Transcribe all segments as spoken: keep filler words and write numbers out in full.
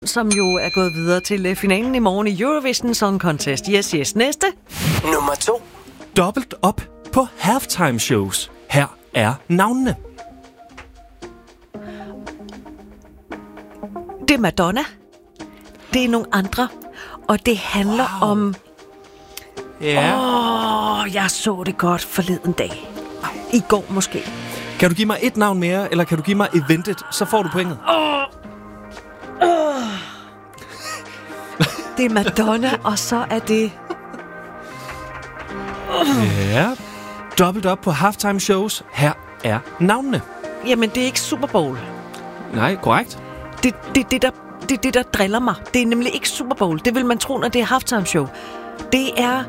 som jo er gået videre til finalen i morgen i Eurovision Song Contest. Yes, yes. Næste. Nummer to. Dobbelt op på halftime shows. Her er navnene. Det er Madonna. Det er nogle andre. Og det handler wow. om... Ja. Åh, oh, jeg så det godt forleden dag. I går måske. Kan du give mig et navn mere, eller kan du give mig eventet, så får du pointet. Åh. Oh. Oh. Det er Madonna, og så er det... Oh. Ja. Dobbelt op på halftime shows. Her er navnene. Jamen, det er ikke Super Bowl. Nej, korrekt. Det er det, det, der, det, det, der driller mig. Det er nemlig ikke Super Bowl. Det vil man tro, når det er halftime show. Det er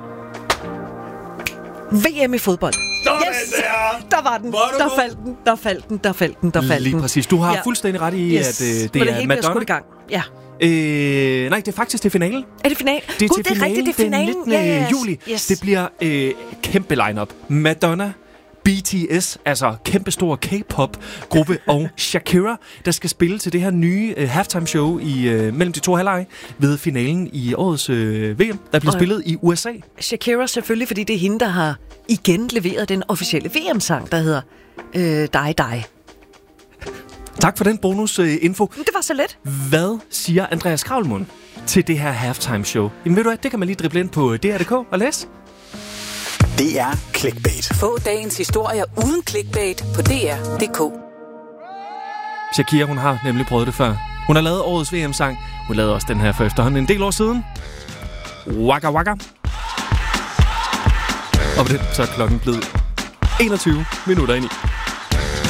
V M i fodbold. Yes! Der var den. Der faldt den. Der faldt den. Der faldt den. Der faldt den. Lige præcis. Du har ja. fuldstændig ret i, yes. at øh, det, det er hele Madonna. I gang. Ja. Øh, nej, det er faktisk til finalen. Er det finalen? Det er Gud, til det er finalen rigtigt, det er finalen. den nittende juli. Yes. Det bliver øh, kæmpe line-up. Madonna, B T S, altså kæmpestor K-pop-gruppe, og Shakira, der skal spille til det her nye øh, halftime show i øh, mellem de to halvleje ved finalen i årets øh, V M, der bliver og spillet i U S A. Shakira selvfølgelig, fordi det er hende, der har igen leveret den officielle V M-sang, der hedder øh, Die Die. Tak for den bonus-info. Øh, det var så let. Hvad siger Andreas Kravlmund til det her halftime show? Jamen ved du hvad, det kan man lige drible ind på D R punktum d k og læse. Det er clickbait. Få dagens historier uden clickbait på D R punktum d k. Shakira, hun har nemlig prøvet det før. Hun har lavet årets V M-sang. Hun lavede også den her for efterhånden en del år siden. Waka waka. Og på den så er klokken blevet enogtyve minutter ind i.